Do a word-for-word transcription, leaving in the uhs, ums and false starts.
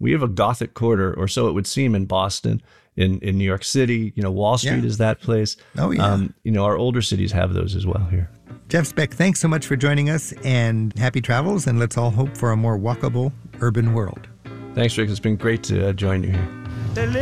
we have a Gothic quarter, or so it would seem, in Boston, in, in New York City. You know, Wall Street Yeah. is that place. Oh, yeah. Um, you know, our older cities have those as well here. Jeff Speck, thanks so much for joining us, and happy travels, and let's all hope for a more walkable urban world. Thanks, Rick. It's been great to uh, join you here.